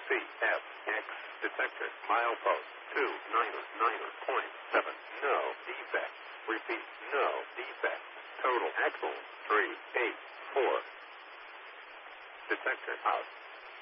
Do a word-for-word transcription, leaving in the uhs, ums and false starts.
C F X detector. Milepost two niner niner point seven. No defect. Repeat, no defect. Total axle three eight four. Detector out.